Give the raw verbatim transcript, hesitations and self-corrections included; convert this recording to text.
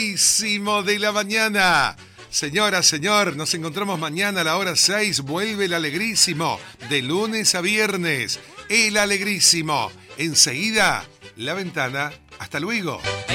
Alegrísimo de la mañana. Señora, señor, nos encontramos mañana a la hora seis. Vuelve el Alegrísimo, de lunes a viernes. El Alegrísimo. Enseguida, La Ventana. Hasta luego.